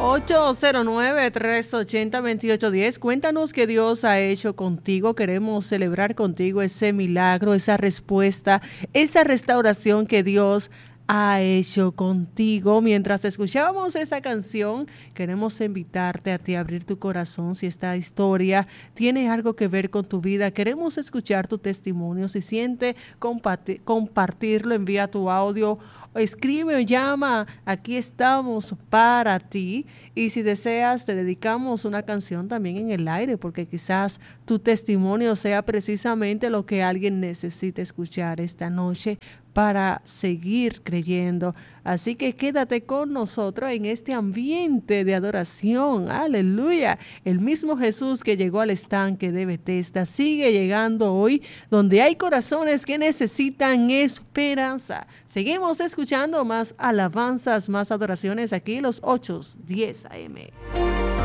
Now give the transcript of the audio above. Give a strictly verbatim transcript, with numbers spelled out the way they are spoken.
ocho cero nueve, tres ocho cero, dos ocho uno cero. Cuéntanos qué Dios ha hecho contigo. Queremos celebrar contigo ese milagro, esa respuesta, esa restauración que Dios ha hecho contigo. Mientras escuchábamos esa canción, queremos invitarte a ti a abrir tu corazón. Si esta historia tiene algo que ver con tu vida, queremos escuchar tu testimonio. Si siente compartir, compartirlo, envía tu audio, o escribe o llama. Aquí estamos para ti. Y si deseas, te dedicamos una canción también en el aire, porque quizás tu testimonio sea precisamente lo que alguien necesita escuchar esta noche para seguir creyendo. Así que quédate con nosotros en este ambiente de adoración. Aleluya. El mismo Jesús que llegó al estanque de Betesda sigue llegando hoy, donde hay corazones que necesitan esperanza. Seguimos escuchando más alabanzas, más adoraciones aquí los ocho diez A M.